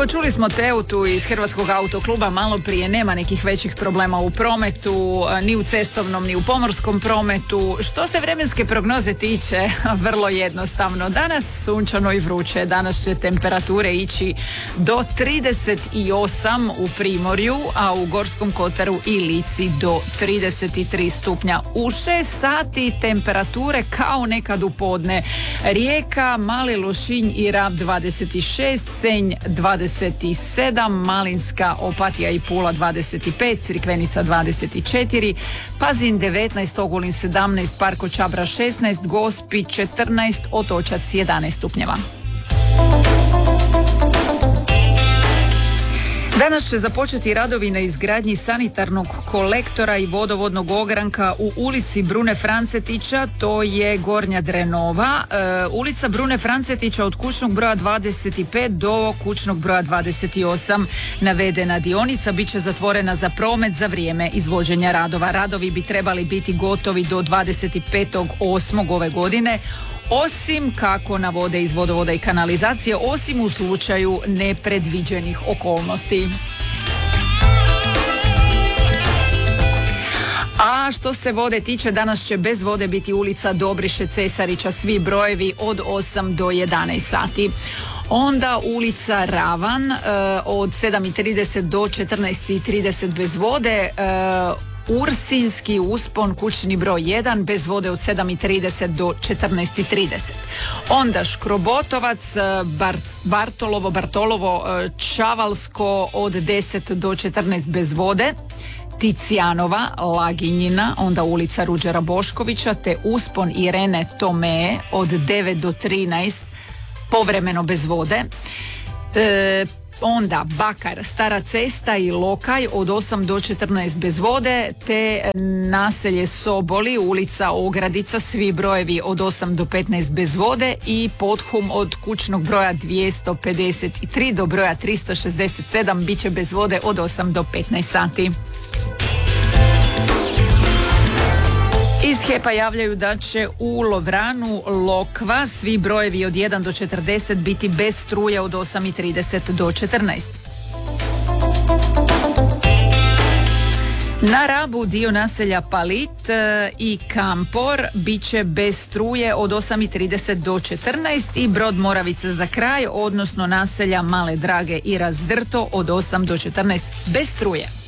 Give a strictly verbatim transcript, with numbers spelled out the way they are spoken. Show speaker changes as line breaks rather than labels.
Evo, čuli smo Teutu iz Hrvatskog autokluba malo prije, nema nekih većih problema u prometu, ni u cestovnom, ni u pomorskom prometu. Što se vremenske prognoze tiče, vrlo jednostavno. Danas sunčano i vruće, danas će temperature ići do trideset osam u Primorju, a u Gorskom kotaru i Lici do trideset tri stupnja. U šest sati temperature kao nekad u podne. Rijeka, Mali Lošinj i Rab dvadeset šest, Senj dvadeset sedam, Malinska, Opatija i Pula dvadeset pet, Crikvenica dvadeset četiri, Pazin devetnaest, Ogulin sedamnaest, Parko Čabra šesnaest, Gospić četrnaest, Otočac jedanaest stupnjeva. Danas će započeti radovi na izgradnji sanitarnog kolektora i vodovodnog ogranka u ulici Brune Francetića, to je Gornja Drenova. E, ulica Brune Francetića od kućnog broja dvadeset pet do kućnog broja dvadeset osam. Navedena dionica bit će zatvorena za promet za vrijeme izvođenja radova. Radovi bi trebali biti gotovi do dvadeset petog osmog ove godine. Osim, kako navode iz vodovoda i kanalizacije, osim u slučaju nepredviđenih okolnosti. A što se vode tiče, danas će bez vode biti ulica Dobriše Cesarića, svi brojevi od osam do jedanaest sati. Onda ulica Ravan e, od sedam i trideset do četrnaest i trideset bez vode. E, Ursinski uspon, kućni broj jedan, bez vode od sedam i trideset do četrnaest i trideset. Onda Škrobotovac, Bar, Bartolovo, Bartolovo, Čavalsko od deset do četrnaest bez vode. Ticijanova, Laginjina, onda ulica Ruđera Boškovića, te uspon Irene Tome od devet do trinaest, povremeno bez vode. E, Onda Bakar, Stara cesta i Lokaj od osam do četrnaest bez vode, te naselje Soboli, ulica Ogradica, svi brojevi od osam do petnaest bez vode i Podhum od kućnog broja dvjesto pedeset tri do broja tristo šezdeset sedam bit će bez vode od osam do petnaest sati. Iz H E P-a javljaju da će u Lovranu Lokva svi brojevi od jedan do četrdeset biti bez struje od osam i trideset do četrnaest. Na Rabu dio naselja Palit e, i Kampor bit će bez struje od osam i trideset do četrnaest i Brod Moravica za kraj, odnosno naselja Male Drage i Razdrto od osam do četrnaest bez struje.